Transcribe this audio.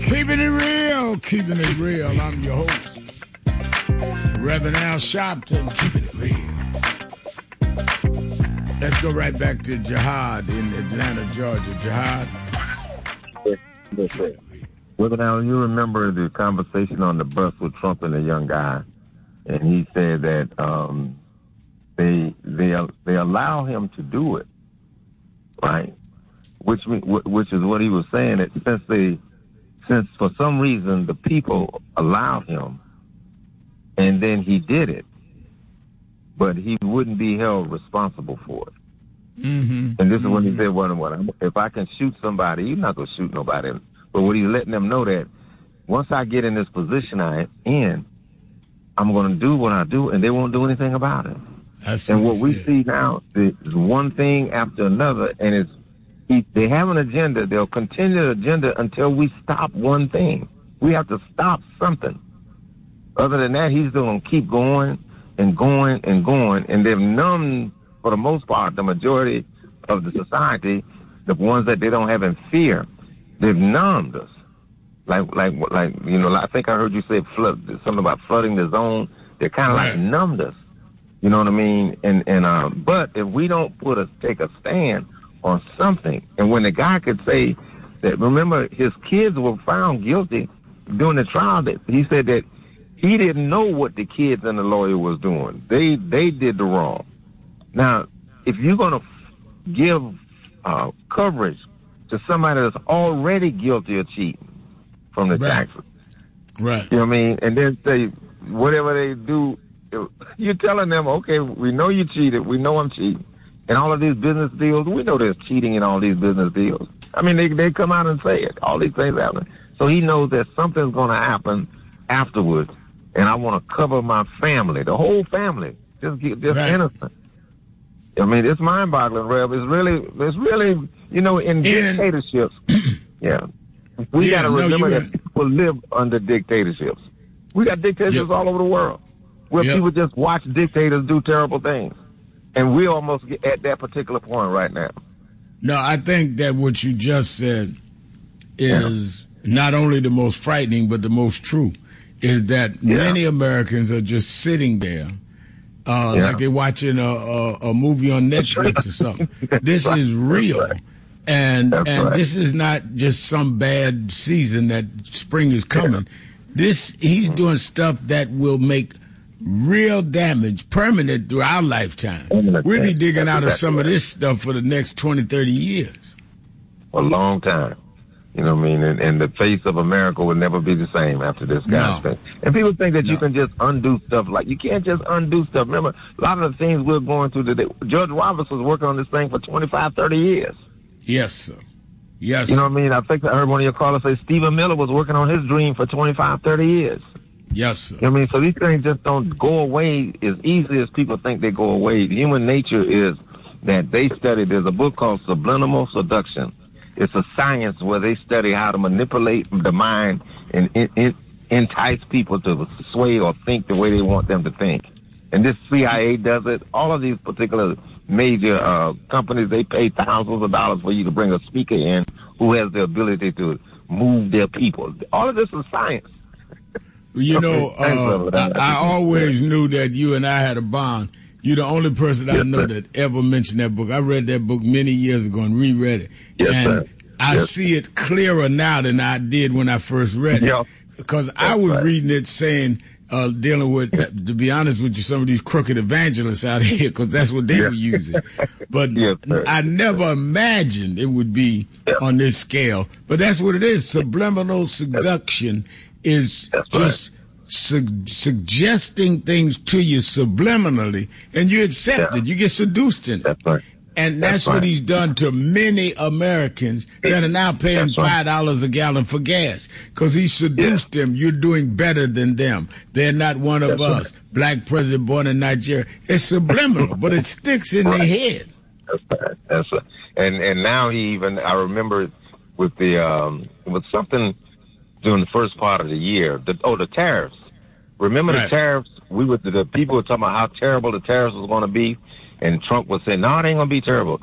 Keeping it real, keeping it real. I'm your host, Reverend Al Sharpton. Keeping it real. Let's go right back to Jihad in Atlanta, Georgia. Jihad. Reverend Al, you remember the conversation on the bus with Trump and the young guy, and he said that they allow him to do it, right? Which is what he was saying, that since for some reason the people allowed him, and then he did it, but he wouldn't be held responsible for it. Mm-hmm. And this is when he said, well, if I can shoot somebody, you're not going to shoot nobody. But what he's letting them know that once I get in this position I'm in, I'm going to do what I do, and they won't do anything about it. And what we see now is one thing after another, and they have an agenda. They'll continue the agenda until we stop one thing. We have to stop something. Other than that, he's going to keep going and going and going, and they've numbed, for the most part, the majority of the society, the ones that they don't have in fear. They've numbed us. Like I think I heard you say something about flooding the zone. They kind of like numbed us. You know what I mean? But if we don't take a stand on something, and when the guy could say that, remember, his kids were found guilty during the trial, that he said that he didn't know what the kids and the lawyer was doing. They did the wrong. Now, if you're going to give coverage to somebody that's already guilty of cheating from the taxes, right? You know what I mean? And then say whatever they do, you're telling them, okay, we know you cheated, we know I'm cheating, and all of these business deals, we know there's cheating in all these business deals. I mean, they come out and say it. All these things happen, so he knows that something's going to happen afterwards, and I want to cover my family, the whole family, just innocent. I mean, it's mind-boggling, Rev. It's really, in dictatorships, we got to remember that people live under dictatorships. We got dictatorships all over the world where people just watch dictators do terrible things. And we're almost at that particular point right now. No, I think that what you just said is not only the most frightening, but the most true, is that many Americans are just sitting there like they're watching a movie on Netflix or something. This is real. Right. And this is not just some bad season that spring is coming. He's doing stuff that will make real damage permanent through our lifetime. We'll be digging out of some of this stuff for the next 20, 30 years. A long time. You know what I mean? And the face of America will never be the same after this kind of thing. And people think that you can just undo stuff. Like, you can't just undo stuff. Remember, a lot of the things we're going through today, Judge Roberts was working on this thing for 25, 30 years. Yes, sir. Yes. You know what I mean? I think I heard one of your callers say Stephen Miller was working on his dream for 25, 30 years. Yes, sir. You know what I mean? So these things just don't go away as easily as people think they go away. Human nature is that they study. There's a book called Subliminal Seduction. It's a science where they study how to manipulate the mind and entice people to sway or think the way they want them to think. And this CIA does it. All of these particular major companies, they pay thousands of dollars for you to bring a speaker in who has the ability to move their people. All of this is science. You know, I always knew that you and I had a bond. You're the only person I know that ever mentioned that book. I read that book many years ago and reread it. And I see it clearer now than I did when I first read it. Because I was reading it saying, dealing with, to be honest with you, some of these crooked evangelists out here, because that's what they were using. But I never imagined it would be on this scale. But that's what it is. Subliminal seduction is just suggesting things to you subliminally, and you accept it. You get seduced in it. That's right. And that's what he's done to many Americans that are now paying $5 a gallon for gas, because he seduced them. You're doing better than them. They're not one of us. Black president born in Nigeria. It's subliminal, but it sticks in their head. That's right. And now I remember with with something during the first part of the year, the tariffs. Remember the tariffs? The people were talking about how terrible the tariffs was going to be. And Trump was saying, no, it ain't going to be terrible.